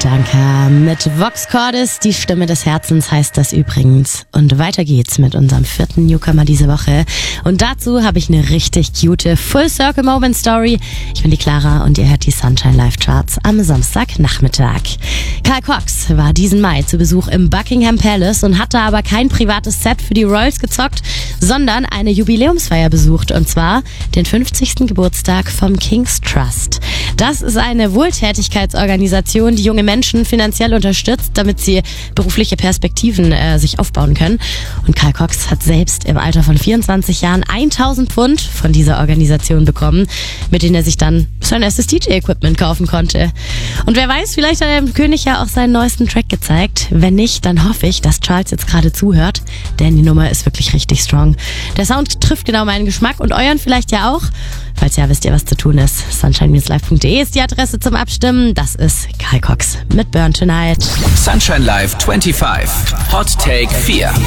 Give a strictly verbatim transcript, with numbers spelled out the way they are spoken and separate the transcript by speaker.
Speaker 1: Tatanka mit Vox Cordis, die Stimme des Herzens heißt das übrigens. Und weiter geht's mit unserem vierten Newcomer diese Woche. Und dazu habe ich eine richtig cute Full Circle Moment Story. Ich bin die Clara und ihr hört die Sunshine Live Charts am Samstagnachmittag. Carl Cox war diesen Mai zu Besuch im Buckingham Palace und hatte aber kein privates Set für die Royals gezockt, sondern eine Jubiläumsfeier besucht, und zwar den fünfzigsten Geburtstag vom King's Trust. Das ist eine Wohltätigkeitsorganisation, die junge Menschen finanziell unterstützt, damit sie berufliche Perspektiven äh, sich aufbauen können. Und Carl Cox hat selbst im Alter von vierundzwanzig Jahren tausend Pfund von dieser Organisation bekommen, mit denen er sich dann sein erstes D J-Equipment kaufen konnte. Und wer weiß, vielleicht hat er dem König ja auch seinen neuesten Track gezeigt. Wenn nicht, dann hoffe ich, dass Charles jetzt gerade zuhört, denn die Nummer ist wirklich richtig strong. Der Sound trifft genau meinen Geschmack und euren vielleicht ja auch. Falls ja, wisst ihr, was zu tun ist. sunshine live punkt de ist die Adresse zum Abstimmen. Das ist Carl Cox mit Burn Tonight.
Speaker 2: Sunshine Live fünfundzwanzig. Hot Take vier.